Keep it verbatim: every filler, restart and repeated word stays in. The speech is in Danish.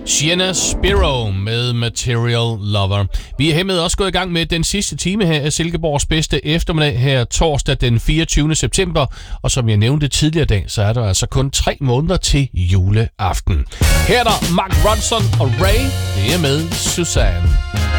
Sienna Spiro med Material Lover. Vi er hermed også gået i gang med den sidste time her af Silkeborgs bedste eftermiddag her torsdag den fireogtyvende september. Og som jeg nævnte tidligere dag, så er der altså kun tre måneder til juleaften. Her er der Mark Ronson og Ray. Det er med Suzanne.